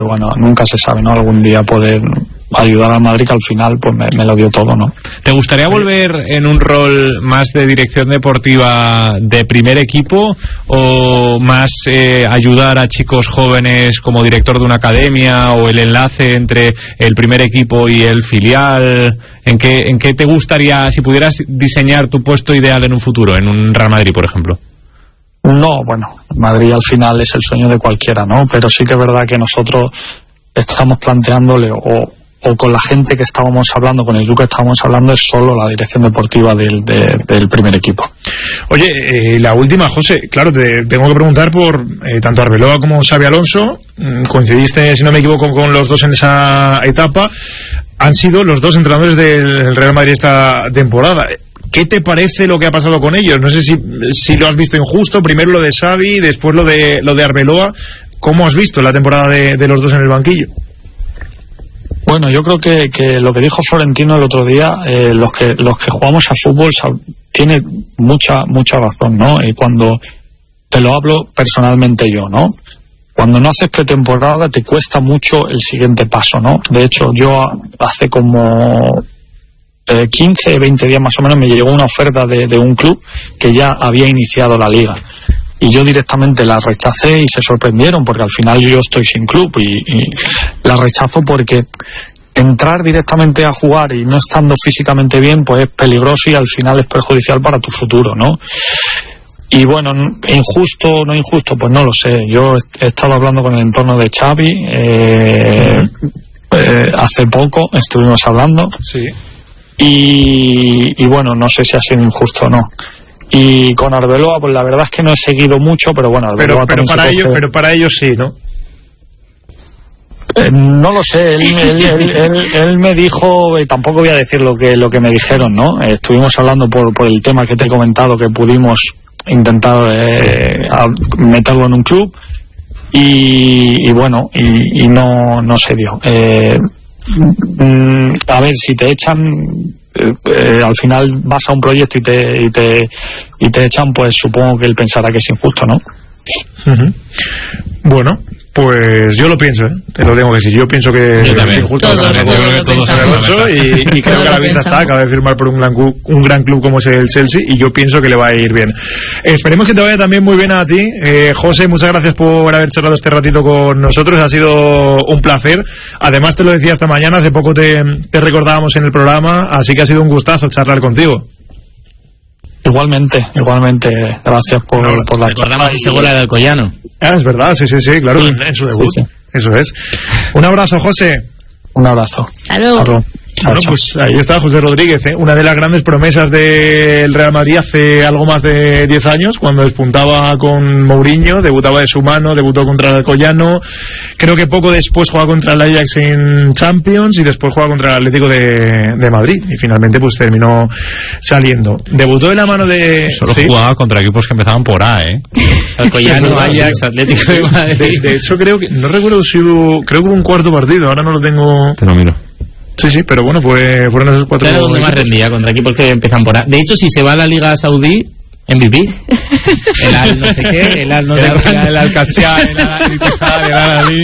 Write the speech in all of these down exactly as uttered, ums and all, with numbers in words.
bueno, nunca se sabe, ¿no? Algún día poder ayudar al Madrid, que al final pues me, me lo dio todo, ¿no? ¿Te gustaría volver en un rol más de dirección deportiva de primer equipo o más eh, ayudar a chicos jóvenes como director de una academia o el enlace entre el primer equipo y el filial? ¿En qué, en qué te gustaría, si pudieras diseñar tu puesto ideal en un futuro, en un Real Madrid, por ejemplo? No, bueno, Madrid al final es el sueño de cualquiera, ¿no? Pero sí que es verdad que nosotros estamos planteándole, o o con la gente que estábamos hablando, con el club que estábamos hablando, es solo la dirección deportiva del, de, del primer equipo. Oye, eh, la última, José, claro, te tengo que preguntar por eh, tanto Arbeloa como Xabi Alonso. Coincidiste, si no me equivoco, con los dos en esa etapa. Han sido los dos entrenadores del Real Madrid esta temporada. ¿Qué te parece lo que ha pasado con ellos? No sé si, si lo has visto injusto, primero lo de Xavi, después lo de, lo de Arbeloa. ¿Cómo has visto la temporada de, de los dos en el banquillo? Bueno, yo creo que, que lo que dijo Florentino el otro día, eh, los que los que jugamos a fútbol tiene mucha mucha razón, ¿no? Y cuando te lo hablo personalmente yo, ¿no? Cuando no haces pretemporada te cuesta mucho el siguiente paso, ¿no? De hecho, yo hace como eh, quince, veinte días más o menos me llegó una oferta de, de un club que ya había iniciado la liga. Y yo directamente la rechacé y se sorprendieron porque al final yo estoy sin club y, y la rechazo porque entrar directamente a jugar y no estando físicamente bien pues es peligroso y al final es perjudicial para tu futuro, ¿no? Y bueno, injusto o no injusto, pues no lo sé. Yo he estado hablando con el entorno de Xavi, eh, eh, hace poco estuvimos hablando. Sí. Y, y bueno, no sé si ha sido injusto o no. Y con Arbeloa, pues la verdad es que no he seguido mucho, pero bueno, Arbeloa pero, pero para ellos, pero para ellos sí, ¿no? Eh, no lo sé, él, él, él, él, él me dijo, y tampoco voy a decir lo que lo que me dijeron, ¿no? Eh, estuvimos hablando por por el tema que te he comentado, que pudimos intentar eh, sí. meterlo en un club y, y bueno, y, y no no se dio. Eh, mm, a ver, si te echan... Eh, eh, al final vas a un proyecto y te, y te y te echan, pues supongo que él pensará que es injusto, ¿no? Uh-huh. Bueno, pues yo lo pienso, ¿eh? Te lo tengo que decir. Yo pienso que yo también. es injusto. Todos, todos, todos, todos Alonso y, y creo que a la vista está, acaba de firmar por un gran club, un gran club como es el Chelsea y yo pienso que le va a ir bien. Eh, esperemos que te vaya también muy bien a ti, eh, José. Muchas gracias por haber charlado este ratito con nosotros. Ha sido un placer. Además te lo decía esta mañana, hace poco te, te recordábamos en el programa, así que ha sido un gustazo charlar contigo. Igualmente, igualmente, gracias por, no, por la recordamos ese gol del Alcoyano. Ah, es verdad, sí, sí, sí, claro, sí. En, en su debut. Sí, sí. Eso es. Un abrazo, José. Un abrazo. Claro. Bueno, pues ahí está José Rodríguez, ¿eh? Una de las grandes promesas del Real Madrid hace algo más de diez años, cuando despuntaba con Mourinho, debutaba de su mano, debutó contra el Alcoyano, creo que poco después juega contra el Ajax en Champions y después juega contra el Atlético de, de Madrid y finalmente pues terminó saliendo. Debutó de la mano de... Solo ¿sí? jugaba contra equipos que empezaban por A, ¿eh? Alcoyano, Ajax, Atlético de Madrid. De, de hecho creo que, no recuerdo si hubo, creo que hubo un cuarto partido, ahora no lo tengo... Te lo miro. Sí, sí, pero bueno, fue, fueron esos cuatro. Claro, donde más rendía, contra equipos que empiezan por A. De hecho, si se va a la Liga Saudí, M V P. El Al no sé qué, el Al no sé qué. El Al-Qadsiya, el Al-Ittihad, el Al-Ali.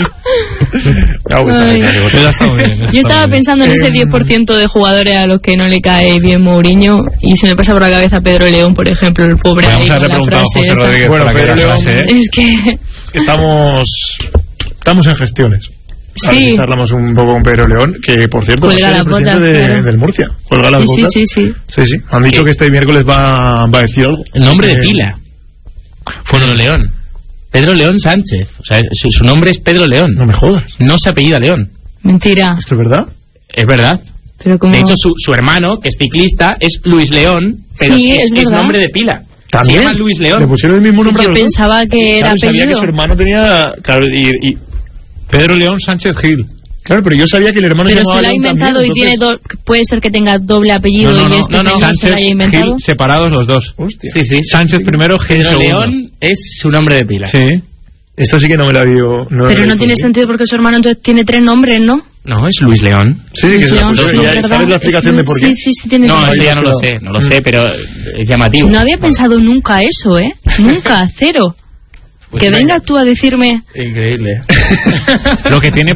Yo estaba pensando en ese diez por ciento de jugadores a los que no le cae bien Mourinho y se me pasa por la cabeza Pedro León, por ejemplo, el pobre ahí con la frase esa. Bueno, Pedro León, ¿eh? Es que... Estamos, estamos en gestiones. A ver si charlamos un poco con Pedro León, que por cierto va a ser el presidente botas, de, claro. del Murcia. Cuelga las sí, botas. Sí, sí, sí. Sí, sí. Han dicho que este miércoles va, va a decir algo. El nombre eh, de pila. Pedro León. Pedro León Sánchez. O sea, su, su nombre es Pedro León. No me jodas. No se apellida León. Mentira. ¿Esto es verdad? Es verdad. Pero como... De hecho, su, su hermano, que es ciclista, es Luis León, pero sí, es, es, es nombre de pila. ¿También? Se llama Luis León. Le pusieron el mismo nombre. Yo pensaba que sí, era claro, apellido. Sabía que su hermano tenía... Claro, y, y... Pedro León Sánchez Gil. Claro, pero yo sabía que el hermano pero se llamaba se lo ha León inventado también, y entonces... tiene do... puede ser que tenga doble apellido no, no, no, y este no, no, señor Sánchez, se lo haya inventado. Gil, separados los dos. Hostia. Sí, sí. Sánchez primero, Gil Pedro segundo. León es su nombre de pila. Sí. Esta sí que no me la dio. No pero no tiene ¿sí? sentido porque su hermano entonces tiene tres nombres, ¿no? No, es Luis León. Sí, sí, que se la pusieron. ¿Ya sabes la explicación de por qué? Sí, sí, sí tiene No, sentido. eso ya no lo sé, no lo sé, pero es llamativo. No había pensado nunca eso, ¿eh? Nunca, cero. Pues que venga. vengas tú a decirme... Increíble. Lo que tiene